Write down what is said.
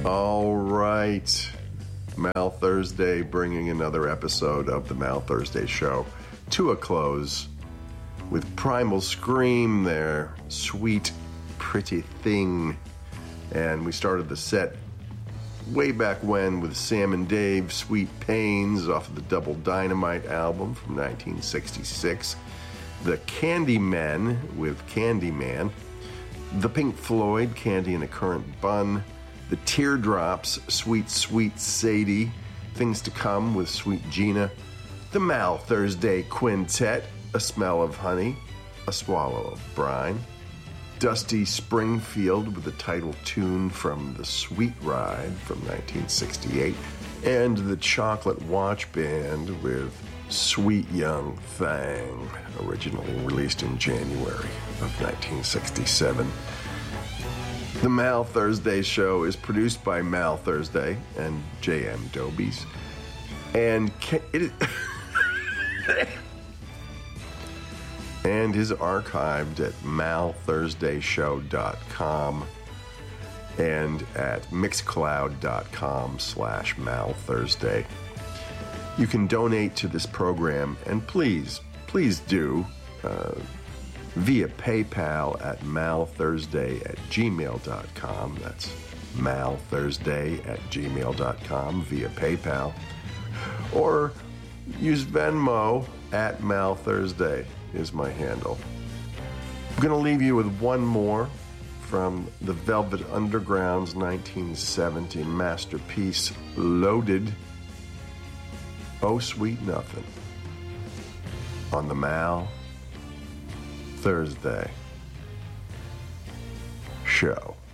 All right. Mal Thursday bringing another episode of the Mal Thursday Show to a close with Primal Scream, their sweet, pretty thing. And we started the set way back when with Sam and Dave, Sweet Pains, off of the Double Dynamite album from 1966. The Candymen with Candyman. The Pink Floyd, Candy in a Currant Bun. The Teardrops, Sweet Sweet Sadie. Things to Come with Sweet Gina. The Mal Thursday Quintet, A Smell of Honey, A Swallow of Brine. Dusty Springfield with the title tune from The Sweet Ride from 1968. And the Chocolate Watch Band with Sweet Young Thing, originally released in January of 1967. The Mal Thursday Show is produced by Mal Thursday and J.M. Dobies. And and is archived at malthursdayshow.com and at mixcloud.com/malthursday. You can donate to this program, and please do, via PayPal at malthursday@gmail.com. That's malthursday@gmail.com via PayPal. Or use Venmo at malthursday is my handle. I'm going to leave you with one more from the Velvet Underground's 1970 masterpiece, Loaded. Oh, Sweet Nothing, on the Mal Thursday Show.